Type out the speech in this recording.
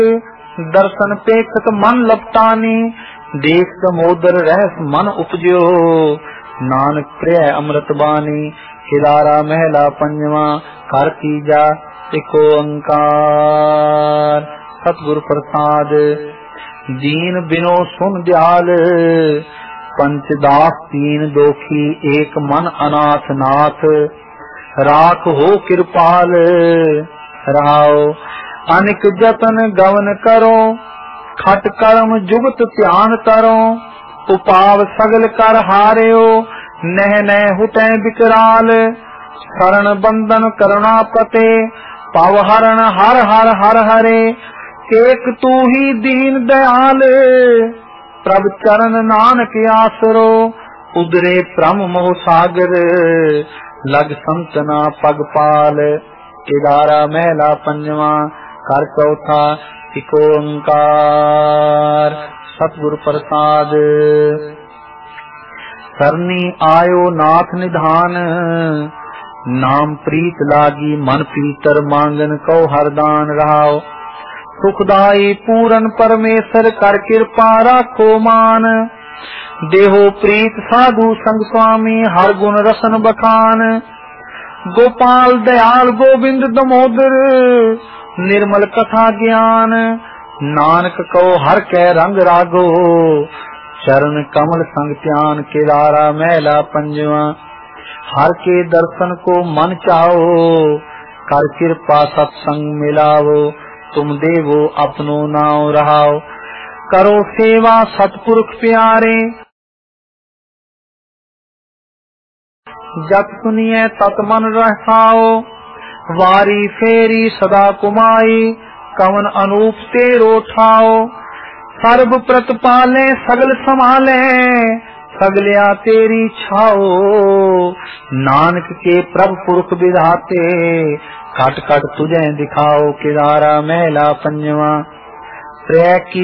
दर्शन पेखत मन लपटानी, देख दमोदर रहस मन उपजो, नानक प्रिय अमृत बानी। केदारा महला पंजवा, कर तीजा एक ओंकार। सतगुरु प्रसाद। दीन बिनो सुन दयाल, पंचदास तीन दोखी, एक मन अनाथ नाथ, राख हो कृपाल। रहाओ अनिक जतन गवन करो, खट कर्म जुगत ध्यान तरो, उपाव सगल कर हारियो, नह नह हुटै विकराल। शरण बंदन करुणा पते, पव हरण हर हर हर हरे, एक तू ही दीन दयाल, प्रभ चरण नानक आसरो। उदरे प्रम मोह सागर, लग संतना पग पाल। केदारा महला पंजवा, कर चौथा एक ओंकार। सतगुरु प्रसाद। सरनी आयो नाथ निधान, नाम प्रीत लागी मन पीतर, मांगन को हरदान। रहाओ सुखदाई पूरन परमेश्वर, कर कृपा राखो मान। देहो प्रीत साधु संग स्वामी, हर गुण रसन बखान। गोपाल दयाल गोविंद दमोदर, निर्मल कथा ज्ञान। नानक को हर कै रंग रागो, चरण कमल संग ध्यान। केदारा महला पंजवा, हर के दर्शन को मन चाहो, कर कृपा सत्संग मिलावो। तुम देवो अपनो नाम रहाओ, करो सेवा सतपुरख प्यारे। जत सुनिए तत मन रसाओ, वारी फेरी सदा कुमाई, कवन अनूप तेरो ठाओ। सर्ब प्रतपाले सगल संभाले, सगलिया तेरी छाओ। नानक के प्रभु पुरख विधाते, खट खट तुझे दिखाओ। केदारा महला पंजवा, प्रिय की